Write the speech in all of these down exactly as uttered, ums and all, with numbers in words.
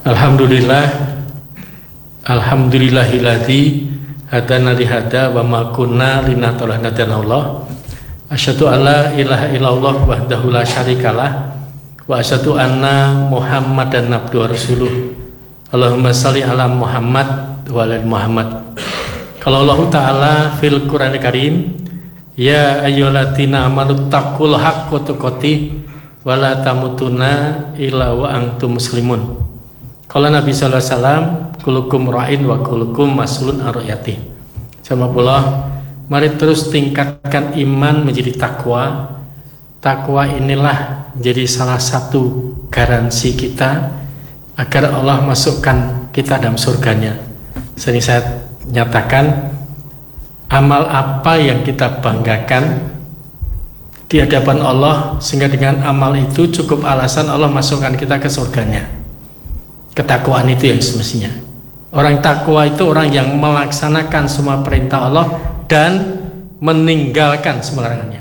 Alhamdulillah, alhamdulillahilladzi hadana li hada wa ma kunna linahtadiya Allah. Asyhadu an la ilaha illallah wahdahu la syarikalah wa asyhadu anna Muhammadan abduhu wa rasuluh. Allahumma shalli ala Muhammad wa ala Muhammad. Kalau Allah Ta'ala fil Qur'anil Karim, ya ayyuhalladzina amanu taqul haqqa tuqatih wa la tamutunna illa wa antum muslimun. Kalau Nabi sallallahu alaihi wasallam, kulukum ra'in wa kulukum mas'ulun an ra'yatih. Jazakumullah. Mari terus tingkatkan iman menjadi takwa. Takwa inilah menjadi salah satu garansi kita agar Allah masukkan kita dalam surganya. Sering saya nyatakan, amal apa yang kita banggakan di hadapan Allah sehingga dengan amal itu cukup alasan Allah masukkan kita ke surganya. Ketakwaan itu yang semestinya. Orang takwa itu orang yang melaksanakan semua perintah Allah dan meninggalkan semua larangannya.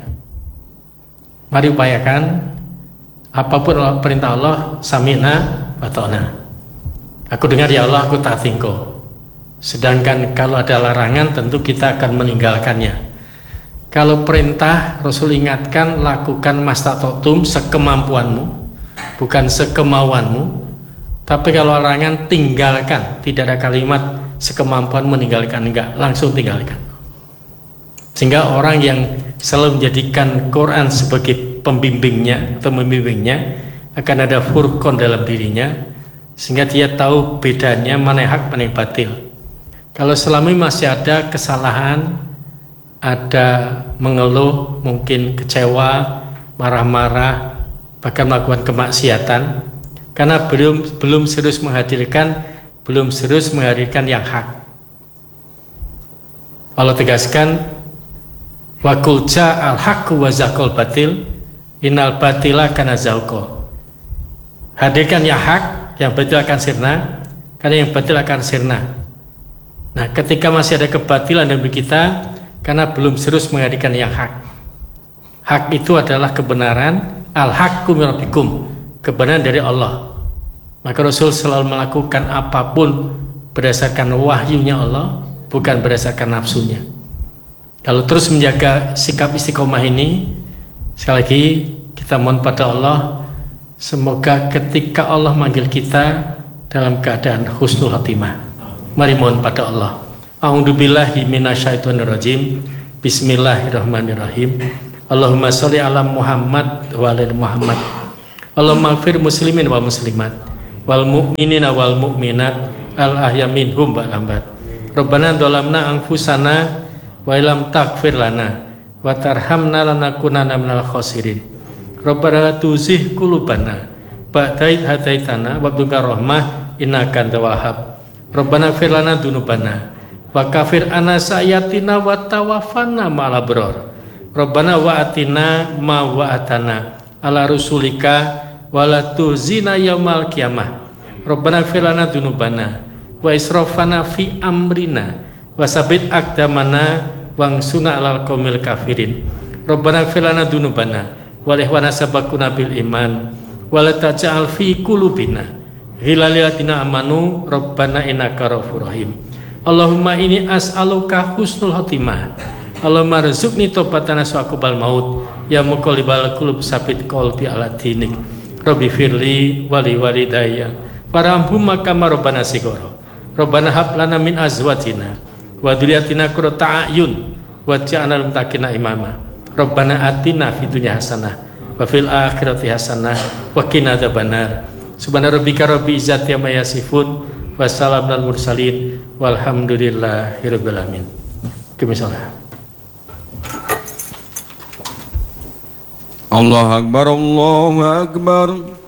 Mari upayakan apapun perintah Allah, sami'na wa ta'na. Aku dengar ya Allah, aku taat engkau. Sedangkan kalau ada larangan tentu kita akan meninggalkannya. Kalau perintah, Rasul ingatkan lakukan mastata'tum, sekemampuanmu, bukan sekemauanmu. Tapi kalau larangan tinggalkan, tidak ada kalimat sekemampuan meninggalkan, enggak, langsung tinggalkan. Sehingga orang yang selalu menjadikan Quran sebagai pembimbingnya atau membimbingnya akan ada furqan dalam dirinya, sehingga dia tahu bedanya mana yang hak mana yang batil. Kalau selama ini masih ada kesalahan, ada mengeluh, mungkin kecewa, marah-marah, bahkan melakukan kemaksiatan, karena belum belum serius menghadirkan, belum serius menghadirkan yang hak. Allah tegaskan, wa qul ja'al haqqu wa zaqal batil innal batila kana zahuqa. Hadirkan yang hak, yang batil akan sirna, karena yang batil akan sirna. Nah, ketika masih ada kebatilan dalam diri kita, karena belum serius menghadirkan yang hak. Hak itu adalah kebenaran, al-haqqu min rabbikum, kebenaran dari Allah. Maka Rasul selalu melakukan apapun berdasarkan wahyunya Allah, bukan berdasarkan nafsunya. Kalau terus menjaga sikap istiqomah ini, sekali lagi kita mohon pada Allah, semoga ketika Allah manggil kita dalam keadaan husnul khatimah. Mari mohon pada Allah. A'udzubillahi minasyaitonirrajim. Bismillahirrahmanirrahim. Allahumma sholli ala Muhammad wa ala Muhammad. Allahumma ighfir muslimin wa muslimat wal mu'minina wal mu'minat al ahya minhum wal amwat. Rabbana dzalamna anfusana wa illam taghfir lana wa tarhamna lanakunanna minal khasirin. Rabbana la tuzigh qulubana ba'da idh hadaitana wa hab lana rahmah innaka antal wahhab. Rabbana ighfir lana dzunubana wa kafir anna sayyatina wa tawaffana ma'al abrar. Rabbana wa atina ma wa'atana ala rusulika wala tuzina yaumal qiyamah. Rabbana ighfir lana dzunubana wa israfana fi amrina wa sabit aqdamana wansuna alal qaumil kafirin. Rabbana ighfir lana dzunubana wa lihwana sabaquna bil iman wa la taj'al fi qulubina ghilal ladzina amanu rabbana innaka ghafurur rahim. Allahumma inni as'aluka husnul khatimah. Allahumma rzuqni taubatana su'aqbal maut ya muqallibal qulub sabit qalbi ala dinik. Rabbi firli wali walidayya warhamhuma kama rabbana shighara. Rabbana hab lana min azwajina wa dzurriyyatina qurrata a'yun waj'alna lil muttaqina imama. Rabbana atina fid dunya hasanah wa fil akhirati hasanah wa qina adzabannar. Subhana rabbika rabbil izzati amma yasifun wa salamun alal mursalin walhamdulillahirabbil alamin. Misalnya Allah Akbar, Allah Akbar.